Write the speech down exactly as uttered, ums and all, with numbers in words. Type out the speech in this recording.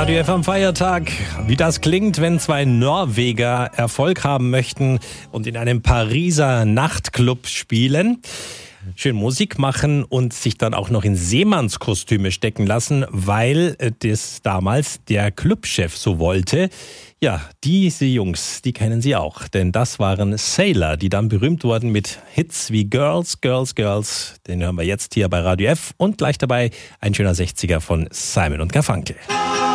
Radio F am Feiertag. Wie das klingt, wenn zwei Norweger Erfolg haben möchten und in einem Pariser Nachtclub spielen, schön Musik machen und sich dann auch noch in Seemannskostüme stecken lassen, weil das damals der Clubchef so wollte. Ja, diese Jungs, die kennen Sie auch, denn das waren Sailor, die dann berühmt wurden mit Hits wie Girls, Girls, Girls. Den hören wir jetzt hier bei Radio F und gleich dabei ein schöner sechziger von Simon und Garfunkel.